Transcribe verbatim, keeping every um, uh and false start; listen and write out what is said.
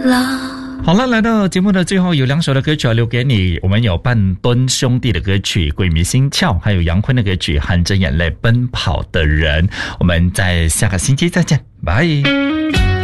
好了，来到节目的最后，有两首的歌曲要留给你。我们有半吨兄弟的歌曲《鬼迷心窍》，还有杨坤的歌曲《含着眼泪奔跑的人》。我们在下个星期再见，拜。